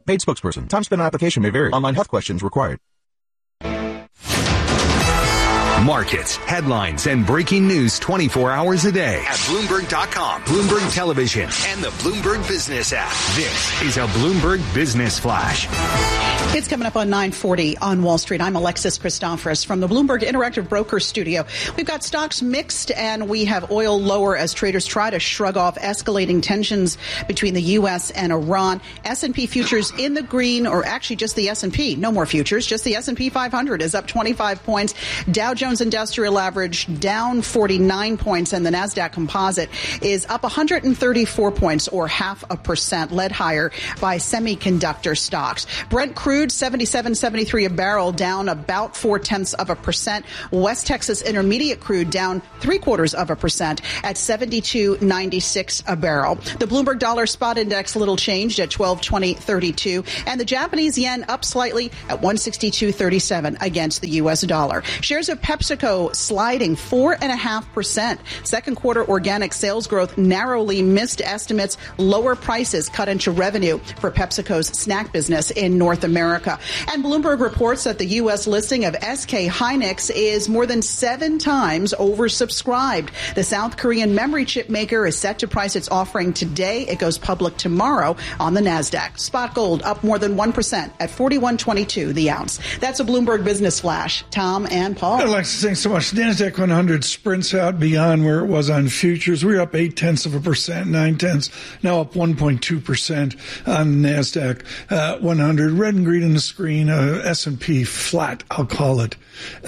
Paid spokesperson. Time spent on application may vary. Online health questions required. Markets, headlines, and breaking news 24 hours a day at Bloomberg.com, Bloomberg Television, and the Bloomberg Business app. This is a Bloomberg Business Flash. It's coming up on 9:40 on Wall Street. I'm Alexis Christoforous from the Bloomberg Interactive Broker Studio. We've got stocks mixed, and we have oil lower as traders try to shrug off escalating tensions between the U.S. and Iran. S&P futures in the green, or actually just the S&P. No more futures. Just the S&P 500 is up 25 points. Dow Jones Industrial Average down 49 points, and the NASDAQ Composite is up 134 points, or 0.5%, led higher by semiconductor stocks. Brent crude 77.73 a barrel, down about 0.4%. West Texas Intermediate crude down 0.75% at 72.96 a barrel. The Bloomberg Dollar Spot Index little changed at 1220.32, and the Japanese yen up slightly at 162.37 against the U.S. dollar. Shares of PepsiCo sliding 4.5%. Second quarter organic sales growth narrowly missed estimates. Lower prices cut into revenue for PepsiCo's snack business in North America. And Bloomberg reports that the U.S. listing of SK Hynix is more than 7 times oversubscribed. The South Korean memory chip maker is set to price its offering today. It goes public tomorrow on the NASDAQ. Spot gold up more than 1% at $41.22 the ounce. That's a Bloomberg Business Flash. Tom and Paul. Alexis, thanks so much. The NASDAQ 100 sprints out beyond where it was on futures. We're up 0.8%, 0.9, now up 1.2% on the NASDAQ 100. Red and green on the screen, S&P flat, I'll call it,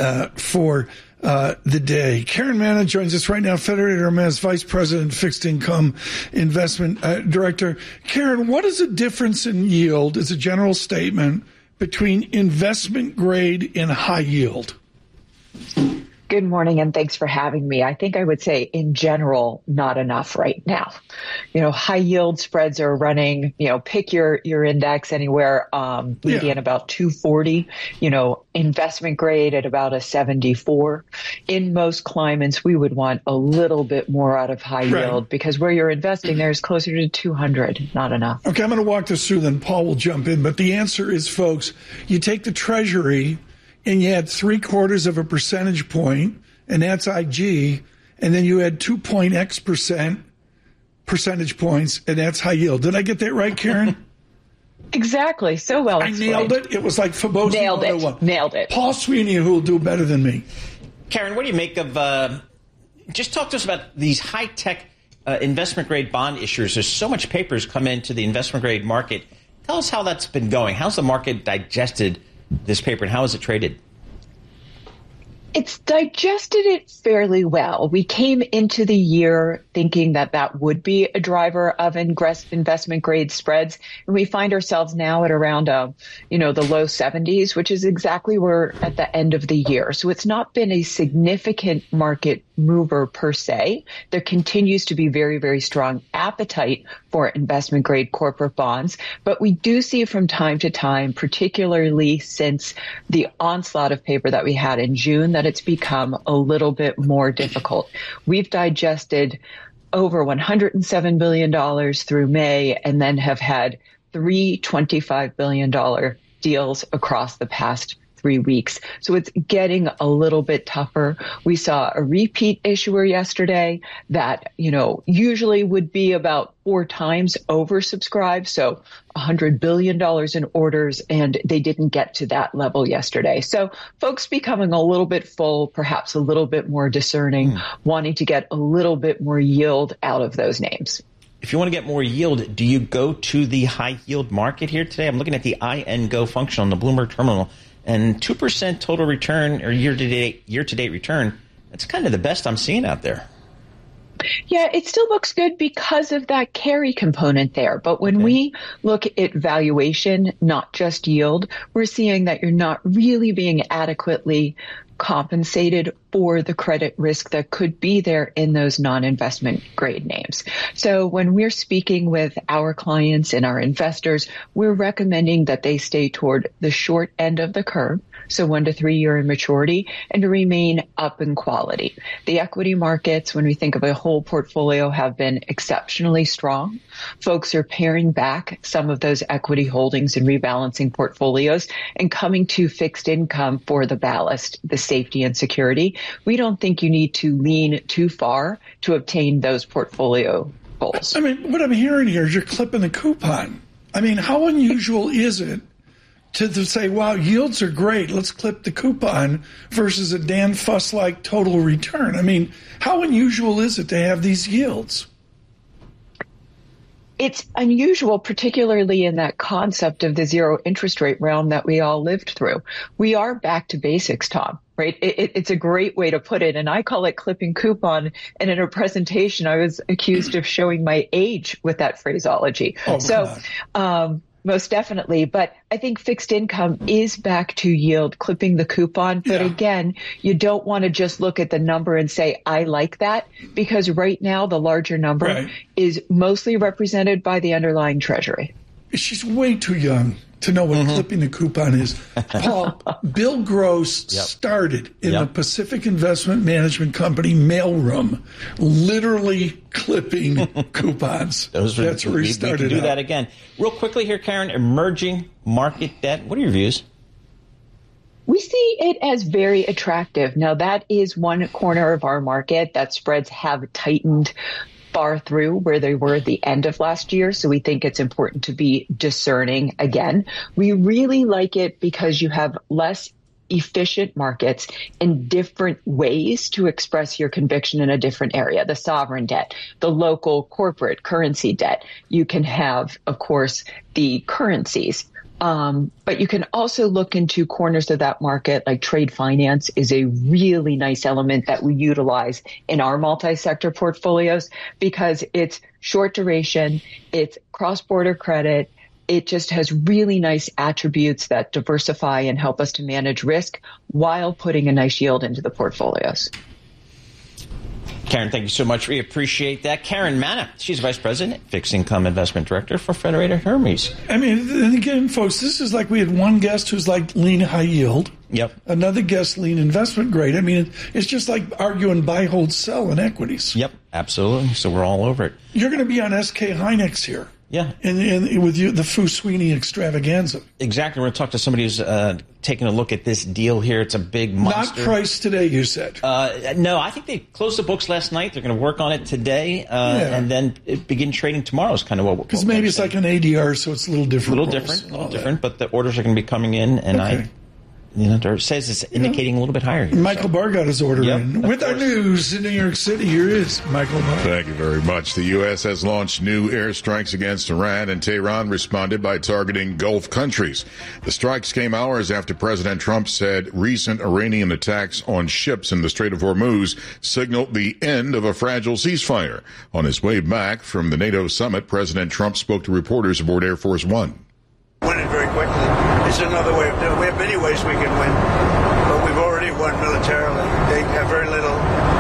for the day. Karen Manna joins us right now, Federated Hermes Vice President, Fixed Income Investment Director. Karen, what is the difference in yield, as a general statement, between investment grade and high yield? Good morning, and thanks for having me. I think I would say, in general, not enough right now. High yield spreads are running, pick your index anywhere, median about 240, investment grade at about a 74. In most climates, we would want a little bit more out of high yield, because where you're investing there is closer to 200, not enough. Okay, I'm going to walk this through, then Paul will jump in. But the answer is, folks, you take the Treasury and you add 0.75 percentage point, and that's IG, and then you add 2.x% percentage points, and that's high yield. Did I get that right, Karen? Exactly. So well explained. I nailed it. It was like Fibonacci. Nailed it. Paul Sweeney, who will do better than me. Karen, what do you make of just talk to us about these high-tech investment-grade bond issuers? There's so much papers come into the investment-grade market. Tell us how that's been going. How's the market digested this paper, and how is it traded? It's digested it fairly well. We came into the year thinking that would be a driver of investment grade spreads, and we find ourselves now at around the low 70s, which is exactly where at the end of the year. So it's not been a significant market mover per se. There continues to be very, very strong appetite for investment grade corporate bonds, but we do see from time to time, particularly since the onslaught of paper that we had in June, that it's become a little bit more difficult. We've digested over $107 billion through May, and then have had 3 $25 billion deals across the past 3 weeks. So it's getting a little bit tougher. We saw a repeat issuer yesterday that, usually would be about 4 times oversubscribed. So $100 billion in orders, and they didn't get to that level yesterday. So folks becoming a little bit full, perhaps a little bit more discerning, wanting to get a little bit more yield out of those names. If you want to get more yield, do you go to the high yield market here today? I'm looking at the INGO function on the Bloomberg terminal, and 2% total return, or year-to-date return. That's kind of the best I'm seeing out there. Yeah, it still looks good because of that carry component there. But when we look at valuation, not just yield, we're seeing that you're not really being adequately compensated for the credit risk that could be there in those non-investment grade names. So when we're speaking with our clients and our investors, we're recommending that they stay toward the short end of the curve, so 1 to 3 year in maturity, and to remain up in quality. The equity markets, when we think of a whole portfolio, have been exceptionally strong. Folks are paring back some of those equity holdings and rebalancing portfolios and coming to fixed income for the ballast, the safety and security. We don't think you need to lean too far to obtain those portfolio goals. I mean, what I'm hearing here is you're clipping the coupon. I mean, how unusual is it to say, wow, yields are great, let's clip the coupon, versus a Dan Fuss-like total return? I mean, how unusual is it to have these yields? It's unusual, particularly in that concept of the zero interest rate realm that we all lived through. We are back to basics, Tom, right? It's a great way to put it. And I call it clipping coupon. And in a presentation, I was accused of showing my age with that phraseology. Most definitely. But I think fixed income is back to yield, clipping the coupon. But again, you don't want to just look at the number and say, I like that, because right now the larger number is mostly represented by the underlying treasury. She's way too young to know what clipping the coupon is. Paul, Bill Gross started in the Pacific Investment Management Company mailroom, literally clipping coupons. That's where he started. We can do that again. Real quickly here, Karen, emerging market debt. What are your views? We see it as very attractive. Now, that is one corner of our market that spreads have tightened far through where they were at the end of last year. So we think it's important to be discerning again. We really like it because you have less efficient markets in different ways to express your conviction in a different area. The sovereign debt, the local corporate currency debt. You can have, of course, the currencies. But you can also look into corners of that market, like trade finance is a really nice element that we utilize in our multi-sector portfolios because it's short duration, it's cross-border credit, it just has really nice attributes that diversify and help us to manage risk while putting a nice yield into the portfolios. Karen, thank you so much. We appreciate that. Karen Manna, she's Vice President, Fixed Income Investment Director for Federated Hermes. I mean, and again, folks, this is like we had one guest who's like lean high yield. Yep. Another guest lean investment grade. I mean, it's just like arguing buy, hold, sell in equities. Yep, absolutely. So we're all over it. You're going to be on SK Hynix here. Yeah. And with you, the Fu Sweeney extravaganza. Exactly. We're going to talk to somebody who's taking a look at this deal here. It's a big monster. Not priced today, you said. No, I think they closed the books last night. They're going to work on it today and then begin trading tomorrow is kind of what we're because maybe it's like an ADR, so it's a little different. A little different, but the orders are going to be coming in, and it says it's indicating a little bit higher here. Michael Barr got his order in. With our news in New York City, here is Michael Barr. Thank you very much. The U.S. has launched new airstrikes against Iran, and Tehran responded by targeting Gulf countries. The strikes came hours after President Trump said recent Iranian attacks on ships in the Strait of Hormuz signaled the end of a fragile ceasefire. On his way back from the NATO summit, President Trump spoke to reporters aboard Air Force One. Win it very quickly. It's another way of doing it. We have many ways we can win, but we've already won militarily. They have very little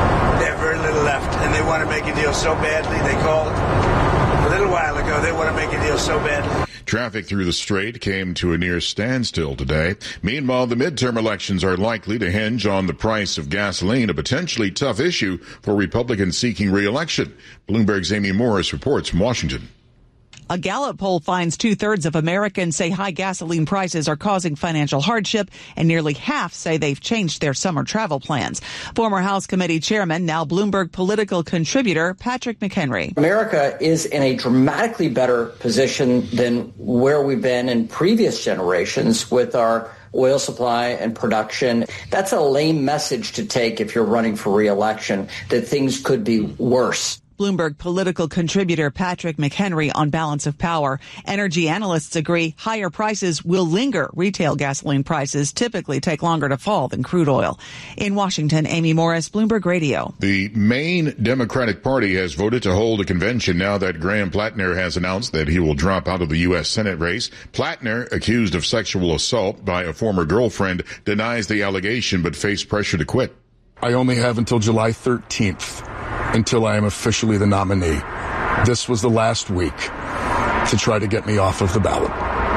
left, and they want to make a deal so badly. They called a little while ago. They want to make a deal so badly. Traffic through the strait came to a near standstill today. Meanwhile, the midterm elections are likely to hinge on the price of gasoline, a potentially tough issue for Republicans seeking re-election. Bloomberg's Amy Morris reports from Washington. A Gallup poll finds 2/3 of Americans say high gasoline prices are causing financial hardship, and nearly half say they've changed their summer travel plans. Former House Committee Chairman, now Bloomberg political contributor, Patrick McHenry. America is in a dramatically better position than where we've been in previous generations with our oil supply and production. That's a lame message to take if you're running for re-election, that things could be worse. Bloomberg political contributor Patrick McHenry on balance of power. Energy analysts agree higher prices will linger. Retail gasoline prices typically take longer to fall than crude oil. In Washington, Amy Morris, Bloomberg Radio. The Maine Democratic Party has voted to hold a convention now that Graham Plattner has announced that he will drop out of the U.S. Senate race. Plattner, accused of sexual assault by a former girlfriend, denies the allegation but faced pressure to quit. I only have until July 13th until I am officially the nominee. This was the last week to try to get me off of the ballot.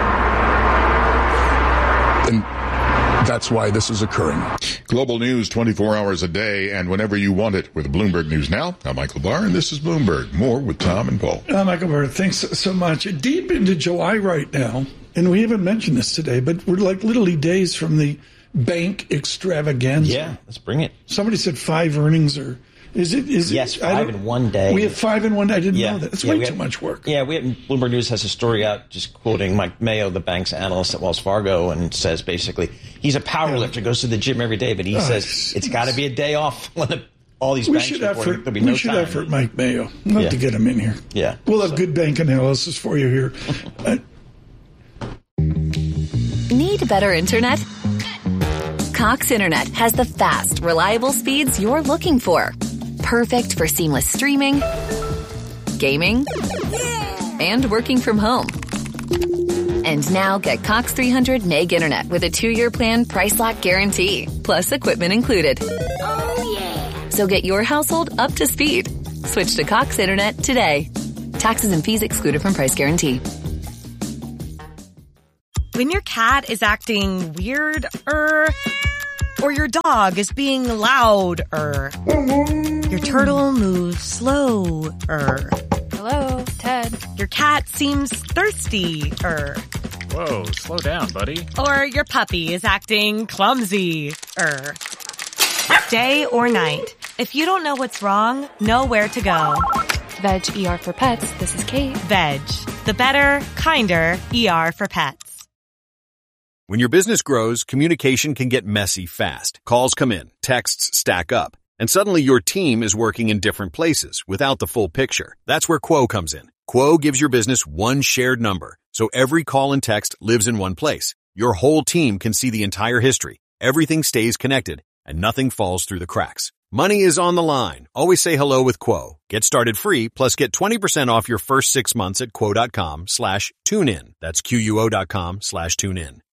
And that's why this is occurring. Global news 24 hours a day and whenever you want it with Bloomberg News Now. I'm Michael Barr, and this is Bloomberg. More with Tom and Paul. Michael Barr, thanks so much. Deep into July right now, and we haven't mentioned this today, but we're like literally days from the bank extravaganza. Yeah, let's bring it. Somebody said 5 earnings, or is it? Yes, 5 in one day. We have 5 in one day. I didn't know that. That's way too much work. Yeah, Bloomberg News has a story out just quoting Mike Mayo, the bank's analyst at Wells Fargo, and says basically he's a power lifter, goes to the gym every day, but he says it's got to be a day off when all these banks report. We should effort Mike Mayo. Love to get him in here. Yeah, we'll have good bank analysis for you here. Need better internet? Cox Internet has the fast, reliable speeds you're looking for. Perfect for seamless streaming, gaming, and working from home. And now get Cox 300 meg internet with a 2-year plan price lock guarantee, plus equipment included. Oh, yeah. So get your household up to speed. Switch to Cox Internet today. Taxes and fees excluded from price guarantee. When your cat is acting weird, or your dog is being loud, your turtle moves slow, Hello, Ted. Your cat seems thirsty, Whoa, slow down, buddy. Or your puppy is acting clumsy, Day or night, if you don't know what's wrong, know where to go. Veg ER for Pets, this is Kate. Veg, the better, kinder ER for pets. When your business grows, communication can get messy fast. Calls come in, texts stack up, and suddenly your team is working in different places without the full picture. That's where Quo comes in. Quo gives your business one shared number, so every call and text lives in one place. Your whole team can see the entire history. Everything stays connected, and nothing falls through the cracks. Money is on the line. Always say hello with Quo. Get started free, plus get 20% off your first 6 months at quo.com/tunein. That's QUO.com/tunein.